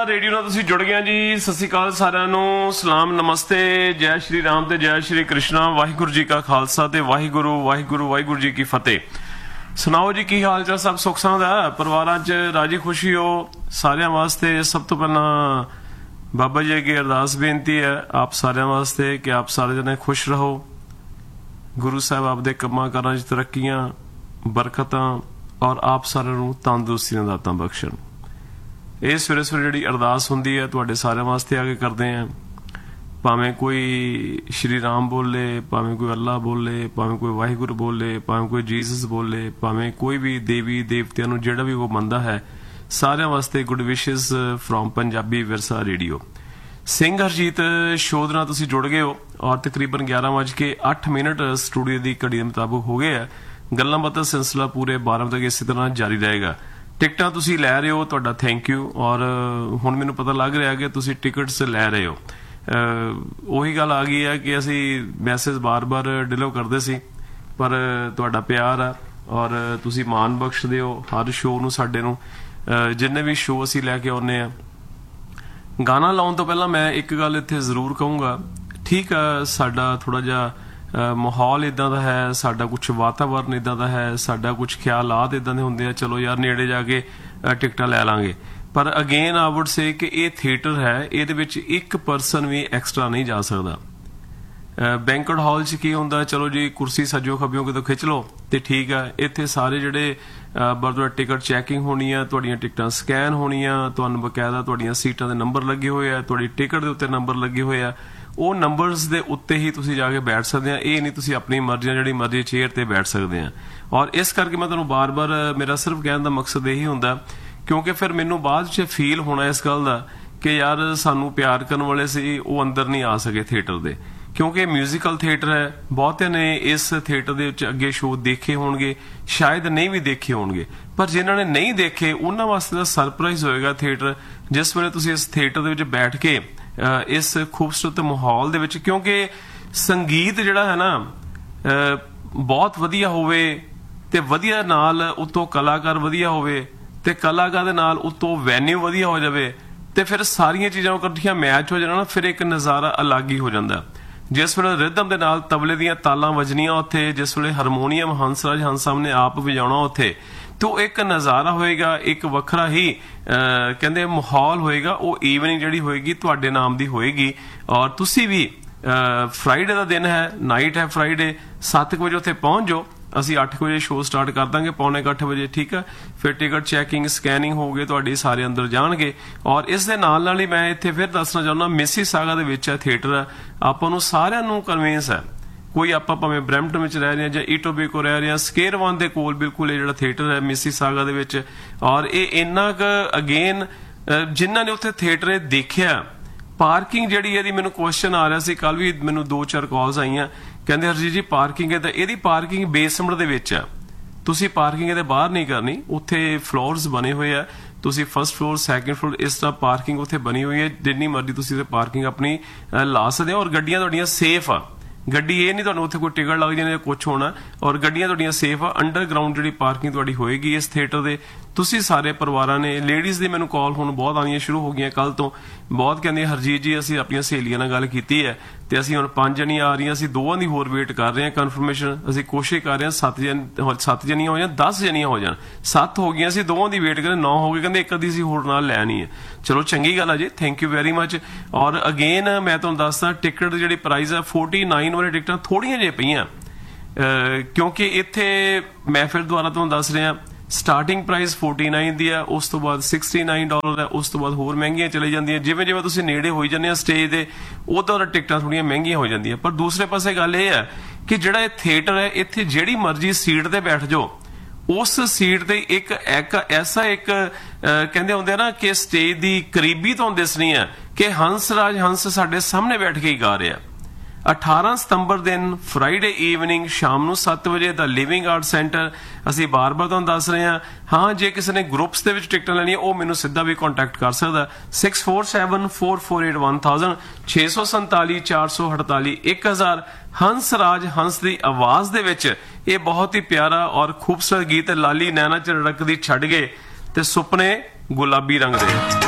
Radio ਨਾਲ ਤੁਸੀਂ ਜੁੜ ਗਏ ਜੀ। ਸਤਿ ਸ਼੍ਰੀ ਅਕਾਲ ਸਾਰਿਆਂ ਨੂੰ, ਸਲਾਮ ਨਮਸਤੇ, ਜੈ ਸ਼੍ਰੀ ਰਾਮ ਤੇ ਜੈ ਸ਼੍ਰੀ ਕ੍ਰਿਸ਼ਨਾ। ਵਾਹਿਗੁਰੂ ਜੀ ਕਾ ਖਾਲਸਾ ਤੇ ਵਾਹਿਗੁਰੂ ਵਾਹਿਗੁਰੂ ਵਾਹਿਗੁਰੂ ਜੀ ਕੀ ਫਤਿਹ। ਸੁਣਾਓ ਜੀ, ਕੀ ਹਾਲ ਚਾਲ? ਸਭ ਸੁੱਖ ਸਾਂਦ ਹੈ? ਪਰਿਵਾਰਾਂ 'ਚ ਰਾਜੀ ਖੁਸ਼ੀ ਹੋ? ਸਾਰਿਆਂ ਵਾਸਤੇ ਸਭ ਤੋਂ ਪਹਿਲਾਂ ਬਾਬਾ ਜੀ ਅੱਗੇ ਅਰਦਾਸ ਬੇਨਤੀ ਹੈ ਆਪ ਸਾਰਿਆਂ ਵਾਸਤੇ ਕਿ ਆਪ ਸਾਰੇ ਜਣੇ ਖੁਸ਼ ਰਹੋ। ਗੁਰੂ ਸਾਹਿਬ ਆਪਦੇ ਕੰਮਾਂ ਕਾਰਾਂ 'ਚ ਤਰੱਕੀਆਂ, ਬਰਕਤਾਂ ਔਰ ਆਪ ਸਾਰਿਆਂ ਨੂੰ ਤੰਦਰੁਸਤੀਆਂ ਦਾਤਾਂ ਬਖਸ਼ਣ। ਇਹ ਸਵੇਰੇ ਸਵੇਰੇ ਜਿਹੜੀ ਅਰਦਾਸ ਹੁੰਦੀ ਹੈ ਤੁਹਾਡੇ ਸਾਰਿਆਂ ਵਾਸਤੇ ਆ ਕੇ ਕਰਦੇ ਆ। ਭਾਵੇਂ ਕੋਈ ਸ਼੍ਰੀ ਰਾਮ ਬੋਲੇ, ਭਾਵੇਂ ਕੋਈ ਅੱਲਾ ਬੋਲੇ, ਭਾਵੇਂ ਕੋਈ ਵਾਹਿਗੁਰੂ ਬੋਲੇ, ਭਾਵੇਂ ਕੋਈ ਜੀਸਸ ਬੋਲੇ, ਭਾਵੇਂ ਕੋਈ ਵੀ ਦੇਵੀ ਦੇਵਤਿਆਂ ਨੂੰ ਜਿਹੜਾ ਵੀ ਉਹ ਮੰਨਦਾ ਹੈ, ਸਾਰਿਆਂ ਵਾਸਤੇ ਗੁੱਡ ਵਿਸ਼ੇਸ ਫਰੋਮ ਪੰਜਾਬੀ ਵਿਰਸਾ ਰੇਡੀਓ। ਸਿੰਘ ਹਰਜੀਤ ਸ਼ੋਅ ਨਾਲ ਤੁਸੀਂ ਜੁੜ ਗਏ ਹੋ ਔਰ ਤਕਰੀਬਨ 11:08 ਸਟੂਡੀਓ ਦੀ ਘੜੀ ਦੇ ਮੁਤਾਬਕ ਹੋ ਗਏ ਆ। ਗੱਲਾਂ ਬਾਤਾਂ ਸਿਲਸਿਲਾ ਪੂਰੇ 12 ਤੱਕ ਇਸੇ ਤਰ੍ਹਾਂ ਜਾਰੀ ਰਹੇਗਾ। ਟਿਕਟਾਂ ਤੁਸੀਂ ਲੈ ਰਹੇ ਹੋ, ਤੁਹਾਡਾ ਥੈਂਕ ਯੂ। ਔਰ ਹੁਣ ਮੈਨੂੰ ਪਤਾ ਲੱਗ ਰਿਹਾ ਕਿ ਤੁਸੀਂ ਟਿਕਟਸ ਲੈ ਰਹੇ ਹੋ। ਉਹੀ ਗੱਲ ਆ ਗਈ ਹੈ ਕਿ ਅਸੀਂ ਮੈਸੇਜ ਬਾਰ-ਬਾਰ ਡਿਲੀਵਰ ਕਰਦੇ ਸੀ, ਪਰ ਤੁਹਾਡਾ ਪਿਆਰ ਆ ਔਰ ਤੁਸੀਂ ਮਾਣ ਬਖਸ਼ਦੇ ਹੋ ਹਰ ਸ਼ੋਅ ਨੂੰ ਸਾਡੇ ਨੂੰ। ਜਿੰਨੇ ਵੀ ਸ਼ੋਅ ਅਸੀਂ ਲੈ ਕੇ ਆਉਂਦੇ ਆ, ਗਾਣਾ ਲਾਉਣ ਤੋਂ ਪਹਿਲਾਂ ਮੈਂ ਇੱਕ ਗੱਲ ਇੱਥੇ ਜ਼ਰੂਰ ਕਹੂੰਗਾ। ਠੀਕ ਆ, ਸਾਡਾ ਥੋੜਾ ਜਿਹਾ ਮਾਹੌਲ ਇਦਾਂ ਦਾ ਹੈ, ਸਾਡਾ ਕੁਝ ਵਾਤਾਵਰਨ ਇਦਾਂ ਦਾ ਹੈ, ਸਾਡਾ ਕੁਝ ਖਿਆਲਾਤ ਇਦਾਂ ਦੇ ਹੁੰਦੇ ਆ, ਚਲੋ ਯਾਰ ਨੇੜੇ ਜਾ ਕੇ ਟਿਕਟਾਂ ਲੈ ਲਾਂਗੇ। ਪਰ ਅਗੇਨ ਆਈ ਵੁੱਡ ਸੇ ਕਿ ਇਹ ਥੀਏਟਰ ਹੈ, ਇਹਦੇ ਵਿੱਚ ਇੱਕ ਪਰਸਨ ਵੀ ਐਕਸਟਰਾ ਨਹੀਂ ਜਾ ਸਕਦਾ। ਬੈਂਕਟ ਹਾਲ 'ਚ ਕੀ ਹੁੰਦਾ, ਚਲੋ ਜੀ ਕੁਰਸੀ ਸੱਜੋ ਖੱਬਿਓ ਕਿਤੋਂ ਖਿੱਚ ਲਓ ਤੇ ਠੀਕ ਆ। ਇੱਥੇ ਸਾਰੇ ਜਿਹੜੇ ਬਰਦਰ ਟਿਕਟ ਚੈਕਿੰਗ ਹੋਣੀ ਆ, ਤੁਹਾਡੀਆਂ ਟਿਕਟਾਂ ਸਕੈਨ ਹੋਣੀਆਂ, ਤੁਹਾਨੂੰ ਬਕਾਇਦਾ ਤੁਹਾਡੀਆਂ ਸੀਟਾਂ ਦੇ ਨੰਬਰ ਲੱਗੇ ਹੋਏ ਆ, ਤੁਹਾਡੀ ਟਿਕਟ ਦੇ ਉੱਤੇ ਨੰਬਰ ਲੱਗੇ ਹੋਏ ਆ। ਉਹ ਨੰਬਰਸ ਦੇ ਉੱਤੇ ਹੀ ਤੁਸੀਂ ਜਾ ਕੇ ਬੈਠ ਸਕਦੇ ਆ। ਇਹ ਨਹੀਂ ਤੁਸੀਂ ਆਪਣੀ ਮਰਜ਼ੀ ਜਿਹੜੀ ਮਰਜ਼ੀ ਚੇਅਰ ਤੇ ਬੈਠ ਸਕਦੇ ਆ। ਔਰ ਇਸ ਕਰਕੇ ਮੈਂ ਤੁਹਾਨੂੰ ਬਾਰ-ਬਾਰ, ਮੇਰਾ ਸਿਰਫ ਕਹਿਣ ਦਾ ਮਕਸਦ ਇਹੀ ਹੁੰਦਾ ਕਿਉਂਕਿ ਫਿਰ ਮੈਨੂੰ ਬਾਅਦ 'ਚ ਫੀਲ ਹੋਣਾ ਇਸ ਗੱਲ ਦਾ ਕਿ ਯਾਰ ਸਾਨੂੰ ਪਿਆਰ ਕਰਨ ਵਾਲੇ ਸੀ ਉਹ ਅੰਦਰ ਨਹੀਂ ਆ ਸਕੇ ਥੀਏਟਰ ਦੇ, ਕਿਉਂਕਿ ਇਹ ਮਿਊਜ਼ੀਕਲ ਥੀਏਟਰ ਹੈ। ਬਹੁਤਿਆਂ ਨੇ ਇਸ ਥੀਏਟਰ ਦੇ ਵਿੱਚ ਅੱਗੇ ਸ਼ੋਅ ਦੇਖੇ ਹੋਣਗੇ, ਸ਼ਾਇਦ ਨਹੀਂ ਵੀ ਦੇਖੇ ਹੋਣਗੇ, ਪਰ ਜਿਨ੍ਹਾਂ ਨੇ ਨਹੀਂ ਦੇਖੇ ਉਹਨਾਂ ਵਾਸਤੇ ਤਾਂ ਸਰਪ੍ਰਾਈਜ਼ ਹੋਏਗਾ ਥੀਏਟਰ। ਜਿਸ ਵੇਲੇ ਤੁਸੀਂ ਇਸ ਥੀਏਟਰ ਦੇ ਵਿੱਚ ਬੈਠ ਕੇ ਇਸ ਖੂਬਸੂਰਤ ਮਾਹੌਲ ਦੇ ਵਿੱਚ, ਕਿਉਂਕਿ ਸੰਗੀਤ ਜਿਹੜਾ ਹੈ ਨਾ ਬਹੁਤ ਵਧੀਆ ਹੋਵੇ ਤੇ ਵਧੀਆ ਨਾਲ ਉਤੋਂ ਕਲਾਕਾਰ ਵਧੀਆ ਹੋਵੇ ਤੇ ਕਲਾਕਾਰ ਦੇ ਨਾਲ ਉਤੋਂ ਵੈਨਿਊ ਵਧੀਆ ਹੋ ਜਾਵੇ ਤੇ ਫਿਰ ਸਾਰੀਆਂ ਚੀਜ਼ਾਂ ਇਕੱਠੀਆਂ ਮੈਚ ਹੋ ਜਾਣਾ ਨਾ, ਫਿਰ ਇੱਕ ਨਜ਼ਾਰਾ ਅਲੱਗ ਹੀ ਹੋ ਜਾਂਦਾ। ਜਿਸ ਵੇਲੇ ਰਿਦਮ ਦੇ ਨਾਲ ਤਬਲੇ ਦੀਆਂ ਤਾਲਾਂ ਵੱਜਣੀਆਂ ਉੱਥੇ, ਜਿਸ ਵੇਲੇ ਹਾਰਮੋਨੀਅਮ ਹੰਸਰਾਜ ਹੰਸ ਸਾਹਿਬ ਨੇ ਆਪ ਵਜਾਉਣਾ ਉੱਥੇ, ਤੋ ਇੱਕ ਨਜ਼ਾਰਾ ਹੋਏਗਾ, ਇੱਕ ਵੱਖਰਾ ਹੀ ਕਹਿੰਦੇ ਮਾਹੌਲ ਹੋਏਗਾ। ਉਹ ਈਵਨਿੰਗ ਜਿਹੜੀ ਹੋਏਗੀ ਤੁਹਾਡੇ ਨਾਮ ਦੀ ਹੋਏਗੀ। ਔਰ ਤੁਸੀਂ ਵੀ ਫਰਾਈਡੇ ਦਾ ਦਿਨ ਹੈ, ਨਾਈਟ ਹੈ ਫਰਾਈਡੇ, 7 ਵਜੇ ਉੱਥੇ ਪਹੁੰਚ ਜਾਓ। ਅਸੀਂ 8 ਵਜੇ ਸ਼ੋਅ ਸਟਾਰਟ ਕਰ ਦਾਂਗੇ, 7:45 ਵਜੇ, ਠੀਕ ਆ। ਫਿਰ ਟਿਕਟ ਚੈਕਿੰਗ ਸਕੈਨਿੰਗ ਹੋਊਗੇ, ਤੁਹਾਡੇ ਸਾਰੇ ਅੰਦਰ ਜਾਣਗੇ। ਔਰ ਇਸ ਦੇ ਨਾਲ ਨਾਲ ਹੀ ਮੈਂ ਇੱਥੇ ਫਿਰ ਦੱਸਣਾ ਚਾਹੁੰਦਾ, ਮਿਸੀਸਾਗਾ ਦੇ ਵਿੱਚ ਹੈ ਥੀਏਟਰ। ਆਪਾਂ ਨੂੰ ਸਾਰਿਆਂ ਨੂੰ ਕਨਵੀਨਸ ਹੈ, ਕੋਈ ਆਪਾਂ ਭਾਵੇਂ ਬਰੈਂਪਟਨ ਵਿੱਚ ਰਹਿ ਰਹੇ ਹਾਂ ਜਾਂ ਈਟੋਬੀਕੋ ਰਹਿ ਰਹੇ ਹਾਂ, ਸਕੇਅਰਵਨ ਦੇ ਕੋਲ ਬਿਲਕੁਲ ਇਹ ਜਿਹੜਾ ਥੀਏਟਰ ਹੈ ਮਿਸੀਸਾਗਾ ਦੇ ਵਿੱਚ। ਔਰ ਇਹ ਇੰਨਾ ਕੁ ਅਗੇਨ ਜਿਨ੍ਹਾਂ ਨੇ ਉੱਥੇ ਥੀਏਟਰ ਇਹ ਦੇਖਿਆ, ਪਾਰਕਿੰਗ ਜਿਹੜੀ ਇਹਦੀ, ਮੈਨੂੰ ਕੁਐਸਚਨ ਆ ਰਿਹਾ ਸੀ ਕੱਲ ਵੀ, ਮੈਨੂੰ 2-4 ਕਾਲਸ ਆਈਆਂ, ਕਹਿੰਦੇ ਹਰਜੀਤ ਜੀ ਪਾਰਕਿੰਗ ਹੈ, ਤਾਂ ਇਹਦੀ ਪਾਰਕਿੰਗ ਬੇਸਮੈਂਟ ਦੇ ਵਿੱਚ ਆ, ਤੁਸੀਂ ਪਾਰਕਿੰਗ ਇਹਦੇ ਬਾਹਰ ਨਹੀਂ ਕਰਨੀ। ਉੱਥੇ ਫਲੋਰਸ ਬਣੇ ਹੋਏ ਆ, ਤੁਸੀਂ ਫਸਟ ਫਲੋਰ ਸੈਕਿੰਡ ਫਲੋਰ ਇਸ ਤਰ੍ਹਾਂ ਪਾਰਕਿੰਗ ਉੱਥੇ ਬਣੀ ਹੋਈ ਹੈ। ਜਿੰਨੀ ਮਰਜ਼ੀ ਤੁਸੀਂ ਪਾਰਕਿੰਗ ਆਪਣੀ ਲਾ ਸਕਦੇ ਹੋ। ਔਰ ਗੱਡੀਆਂ ਤੁਹਾਡੀਆਂ ਸੇਫ ਆ, ਗੱਡੀ ਇਹ ਨਹੀਂ ਤੁਹਾਨੂੰ ਉੱਥੇ ਕੋਈ ਟਿਕਟ ਲੱਗ ਜਾਣੀ ਜਾਂ ਕੁਛ ਹੋਣਾ। ਔਰ ਗੱਡੀਆਂ ਤੁਹਾਡੀਆਂ ਸੇਫ ਆ। ਅੰਡਰਗਰਾਊਂਡ ਜਿਹੜੀ ਪਾਰਕਿੰਗ ਤੁਹਾਡੀ ਹੋਏਗੀ ਇਸ ਥੀਏਟਰ ਦੇ। ਤੁਸੀਂ ਸਾਰੇ ਪਰਿਵਾਰਾਂ ਨੇ, ਲੇਡੀਜ਼ ਦੀ ਮੈਨੂੰ ਕਾਲ ਹੁਣ ਬਹੁਤ ਆਉਣੀਆਂ ਸ਼ੁਰੂ ਹੋ ਗਈਆਂ ਕੱਲ ਤੋਂ, ਬਹੁਤ ਕਹਿੰਦੇ ਹਰਜੀਤ ਜੀ ਅਸੀਂ ਆਪਣੀਆਂ ਸਹੇਲੀਆਂ ਨਾਲ ਗੱਲ ਕੀਤੀ ਹੈ ਤੇ ਅਸੀਂ ਹੁਣ 5 ਜਣੀਆਂ ਆ ਰਹੀਆਂ, ਅਸੀਂ 2 ਦੀ ਹੋਰ ਵੇਟ ਕਰ ਰਹੇ ਹਾਂ ਕਨਫਰਮੇਸ਼ਨ। ਅਸੀਂ ਕੋਸ਼ਿਸ਼ ਕਰ ਰਹੇ ਹਾਂ 7 ਜਣੀਆਂ ਹੋ ਜਾਣ, 10 ਜਣੀਆਂ ਹੋ ਜਾਣ। 7 ਹੋ ਗਈਆਂ, ਅਸੀਂ 2 ਦੀ ਵੇਟ ਕਰ ਰਹੇ, 9 ਹੋ ਗਏ, ਕਹਿੰਦੇ ਇੱਕ ਅੱਧੀ ਅਸੀਂ ਹੋਰ ਨਾਲ ਲੈਣੀ ਹੈ। ਚਲੋ ਚੰਗੀ ਗੱਲ ਆ ਜੀ, ਥੈਂਕ ਯੂ ਵੈਰੀ ਮਚ। ਔਰ ਅਗੇਨ ਮੈਂ ਤੁਹਾਨੂੰ ਦੱਸਦਾ, ਟਿਕਟ ਦੀ ਜਿਹੜੀ ਪ੍ਰਾਈਸ ਹੈ 49 ਵਾਲੇ ਟਿਕਟਾਂ ਥੋੜੀਆਂ ਜਿਹੀਆਂ ਪਈਆਂ, ਕਿਉਂਕਿ ਇੱਥੇ ਮੈਂ ਫਿਰ ਦੁਬਾਰਾ ਤੁਹਾਨੂੰ ਦੱਸ ਰਿਹਾ, ਸਟਾਰਟਿੰਗ ਪ੍ਰਾਈਸ 49 ਦੀ ਆ, ਉਸ ਤੋਂ ਬਾਅਦ $69 ਹੈ, ਉਸ ਤੋਂ ਬਾਅਦ ਹੋਰ ਮਹਿੰਗੀਆਂ ਚਲੇ ਜਾਂਦੀਆਂ। ਜਿਵੇਂ ਜਿਵੇਂ ਤੁਸੀਂ ਨੇੜੇ ਹੋਈ ਜਾਂਦੇ ਆ ਸਟੇਜ ਦੇ, ਉਦੋਂ ਟਿਕਟਾਂ ਥੋੜੀਆਂ ਮਹਿੰਗੀਆਂ ਹੋ ਜਾਂਦੀਆਂ। ਪਰ ਦੂਸਰੇ ਪਾਸੇ ਗੱਲ ਇਹ ਹੈ ਕਿ ਜਿਹੜਾ ਇਹ ਥੀਏਟਰ ਹੈ, ਇੱਥੇ ਜਿਹੜੀ ਮਰਜ਼ੀ ਸੀਟ ਤੇ ਬੈਠ ਜਾਓ, ਉਸ ਸੀਟ ਤੇ ਇੱਕ ਐਸਾ ਇੱਕ ਕਹਿੰਦੇ ਹੁੰਦੇ ਆ ਨਾ ਕਿ ਸਟੇਜ ਦੀ ਕਰੀਬੀ ਤੁਹਾਨੂੰ ਦਿਸਣੀ ਹੈ ਕਿ ਹੰਸਰਾਜ ਹੰਸ ਸਾਡੇ ਸਾਹਮਣੇ ਬੈਠ ਕੇ ਹੀ ਗਾ ਰਿਹਾ। 18 ਸਤੰਬਰ ਦਿਨ ਫਰਾਈਡੇ ਈਵਨਿੰਗ ਸ਼ਾਮ ਨੂੰ 7 ਵਜੇ ਦਾ ਲਿਵਿੰਗ ਆਰਟ ਸੈਂਟਰ। ਅਸੀਂ ਬਾਰ-ਬਾਰ ਤੁਹਾਨੂੰ ਦੱਸ ਰਹੇ ਹਾਂ, ਹਾਂ ਜੇ ਕਿਸੇ ਨੇ ਗਰੁੱਪਸ ਦੇ ਵਿੱਚ ਟਿਕਟਾਂ ਲੈਣੀਆਂ ਉਹ ਮੈਨੂੰ ਸਿੱਧਾ ਵੀ ਕੰਟੈਕਟ ਕਰ ਸਕਦਾ। 6474481000 647 448 1000। ਹੰਸਰਾਜ ਹੰਸ ਦੀ ਆਵਾਜ਼ ਦੇ ਵਿੱਚ ਇਹ ਬਹੁਤ ਹੀ ਪਿਆਰਾ ਔਰ ਖੂਬਸੂਰਤ ਗੀਤ ਲਾਲੀ ਨੈਣਾ ਚ ਰੜਕਦੀ ਛੱਡ ਗਏ ਤੇ ਸੁਪਨੇ ਗੁਲਾਬੀ ਰੰਗ ਦੇ।